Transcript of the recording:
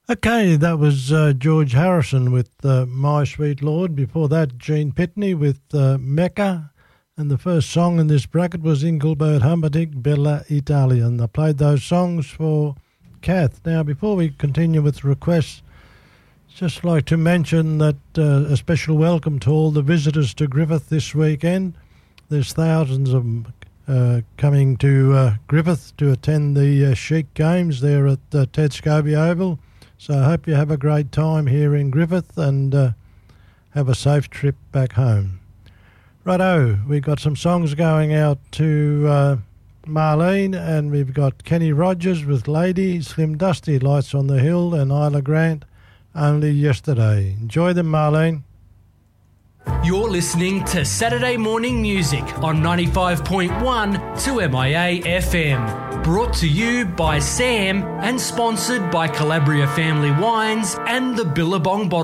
Okay, that was George Harrison with My Sweet Lord. Before that, Gene Pitney with Mecca. And the first song in this bracket was Engelbert Humperdinck, Bella Italia. And I played those songs for Kath. Now, before we continue with requests, just like to mention that a special welcome to all the visitors to Griffith this weekend. There's thousands of them coming to Griffith to attend the Chic Games there at Ted Scobie Oval. So I hope you have a great time here in Griffith and have a safe trip back home. Righto, we've got some songs going out to Marlene, and we've got Kenny Rogers with Lady, Slim Dusty, Lights on the Hill, and Isla Grant, Only Yesterday. Enjoy them, Marlene. You're listening to Saturday Morning Music on 95.1 2MIA FM. Brought to you by Sam and sponsored by Calabria Family Wines and the Billabong Bottle